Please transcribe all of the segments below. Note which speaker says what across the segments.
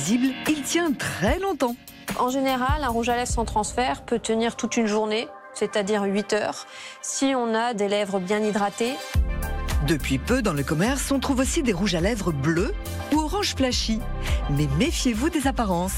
Speaker 1: invisible, il tient très longtemps.
Speaker 2: En général, un rouge à lèvres sans transfert peut tenir toute une journée, c'est-à-dire 8 heures, si on a des lèvres bien hydratées.
Speaker 1: Depuis peu, dans le commerce, on trouve aussi des rouges à lèvres bleus ou orange flashy. Mais méfiez-vous des apparences.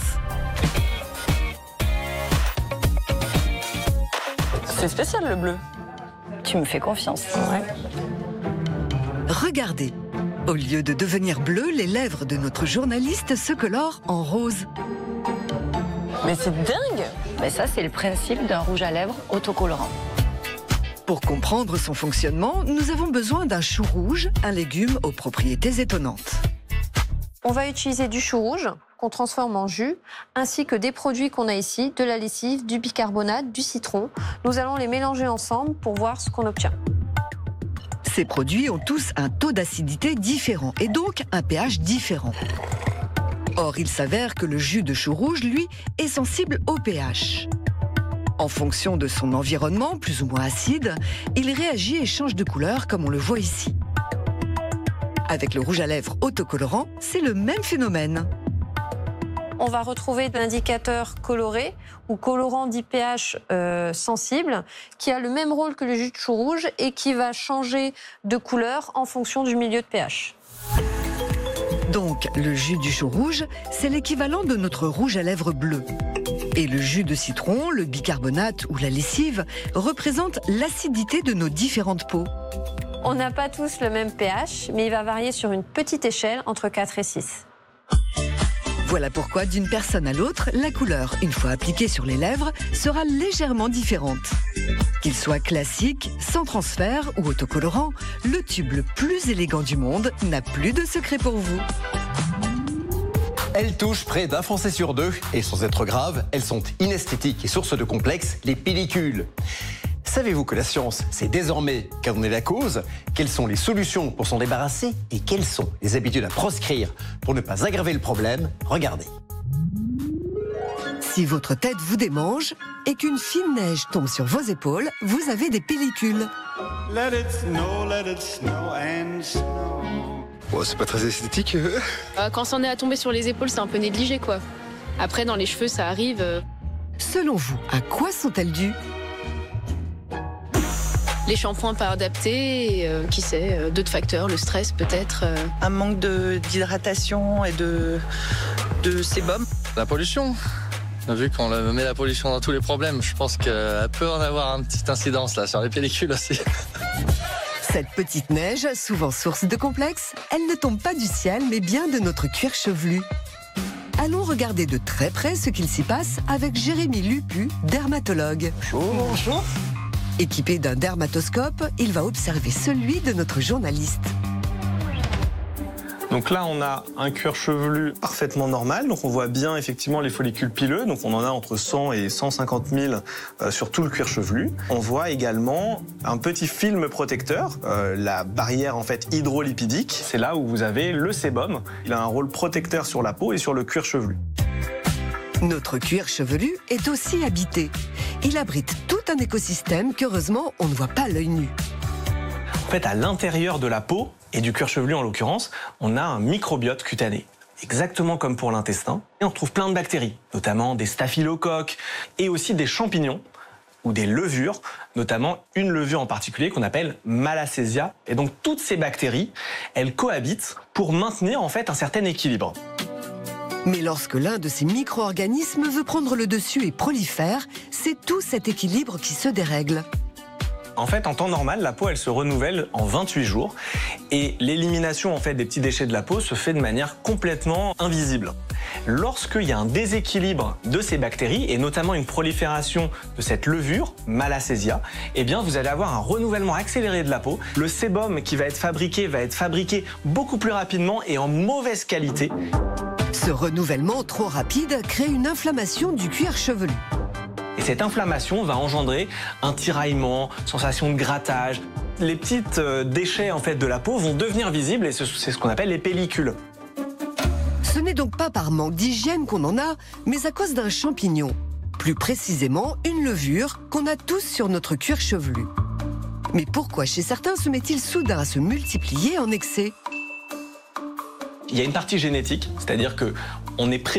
Speaker 3: C'est spécial le bleu.
Speaker 4: Tu me fais confiance.
Speaker 3: Ouais.
Speaker 1: Regardez, au lieu de devenir bleu, les lèvres de notre journaliste se colorent en rose.
Speaker 3: Mais c'est dingue!
Speaker 4: Mais ça, c'est le principe d'un rouge à lèvres autocolorant.
Speaker 1: Pour comprendre son fonctionnement, nous avons besoin d'un chou rouge, un légume aux propriétés étonnantes.
Speaker 2: On va utiliser du chou rouge qu'on transforme en jus, ainsi que des produits qu'on a ici, de la lessive, du bicarbonate, du citron. Nous allons les mélanger ensemble pour voir ce qu'on obtient.
Speaker 1: Ces produits ont tous un taux d'acidité différent et donc un pH différent. Or, il s'avère que le jus de chou rouge, lui, est sensible au pH. En fonction de son environnement, plus ou moins acide, il réagit et change de couleur comme on le voit ici. Avec le rouge à lèvres autocolorant, c'est le même phénomène.
Speaker 2: On va retrouver l'indicateur coloré ou colorant d'IPH sensible qui a le même rôle que le jus de chou rouge et qui va changer de couleur en fonction du milieu de pH.
Speaker 1: Donc, le jus du chou rouge, c'est l'équivalent de notre rouge à lèvres bleu. Et le jus de citron, le bicarbonate ou la lessive représentent l'acidité de nos différentes peaux.
Speaker 2: On n'a pas tous le même pH, mais il va varier sur une petite échelle entre 4 et 6.
Speaker 1: Voilà pourquoi d'une personne à l'autre, la couleur, une fois appliquée sur les lèvres, sera légèrement différente. Qu'il soit classique, sans transfert ou autocolorant, le tube le plus élégant du monde n'a plus de secret pour vous.
Speaker 5: Elles touchent près d'un Français sur deux et sans être graves, elles sont inesthétiques et source de complexes, les pellicules. Savez-vous que la science sait désormais qu'en on est la cause? Quelles sont les solutions pour s'en débarrasser? Et quelles sont les habitudes à proscrire pour ne pas aggraver le problème? Regardez.
Speaker 1: Si votre tête vous démange et qu'une fine neige tombe sur vos épaules, vous avez des pellicules.
Speaker 6: Let it snow and snow.
Speaker 7: Bon, c'est pas très esthétique.
Speaker 8: Quand c'en est à tomber sur les épaules, c'est un peu négligé, quoi. Après, dans les cheveux, ça arrive.
Speaker 1: Selon vous, à quoi sont-elles dues?
Speaker 8: Les shampoings pas adaptés, qui sait, d'autres facteurs, le stress peut-être.
Speaker 9: Un manque d'hydratation et de sébum.
Speaker 10: La pollution. Vu qu'on met la pollution dans tous les problèmes, je pense qu'elle peut en avoir une petite incidence là, sur les pellicules aussi.
Speaker 1: Cette petite neige, souvent source de complexes, elle ne tombe pas du ciel, mais bien de notre cuir chevelu. Allons regarder de très près ce qu'il s'y passe avec Jérémy Lupu, dermatologue.
Speaker 5: Bonjour.
Speaker 1: Équipé d'un dermatoscope, il va observer celui de notre journaliste.
Speaker 11: Donc là, on a un cuir chevelu parfaitement normal. Donc on voit bien effectivement les follicules pileux. Donc on en a entre 100 et 150 000 sur tout le cuir chevelu. On voit également un petit film protecteur, la barrière en fait hydrolipidique. C'est là où vous avez le sébum. Il a un rôle protecteur sur la peau et sur le cuir chevelu.
Speaker 1: Notre cuir chevelu est aussi habité. Il abrite tout un écosystème qu'heureusement on ne voit pas à l'œil nu.
Speaker 11: En fait, à l'intérieur de la peau, et du cuir chevelu en l'occurrence, on a un microbiote cutané. Exactement comme pour l'intestin. Et on retrouve plein de bactéries, notamment des staphylocoques et aussi des champignons ou des levures, notamment une levure en particulier qu'on appelle Malassezia. Et donc toutes ces bactéries, elles cohabitent pour maintenir en fait un certain équilibre.
Speaker 1: Mais lorsque l'un de ces micro-organismes veut prendre le dessus et prolifère, c'est tout cet équilibre qui se dérègle.
Speaker 11: En fait, en temps normal, la peau, elle se renouvelle en 28 jours et l'élimination en fait des petits déchets de la peau se fait de manière complètement invisible. Lorsqu'il y a un déséquilibre de ces bactéries et notamment une prolifération de cette levure, Malassezia, eh bien vous allez avoir un renouvellement accéléré de la peau. Le sébum qui va être fabriqué beaucoup plus rapidement et en mauvaise qualité.
Speaker 1: Ce renouvellement trop rapide crée une inflammation du cuir chevelu.
Speaker 11: Et cette inflammation va engendrer un tiraillement, sensation de grattage. Les petits déchets en fait, de la peau vont devenir visibles et c'est ce qu'on appelle les pellicules.
Speaker 1: Ce n'est donc pas par manque d'hygiène qu'on en a, mais à cause d'un champignon. Plus précisément, une levure qu'on a tous sur notre cuir chevelu. Mais pourquoi chez certains se met-il soudain à se multiplier en excès?
Speaker 11: Il y a une partie génétique, c'est-à-dire qu'on est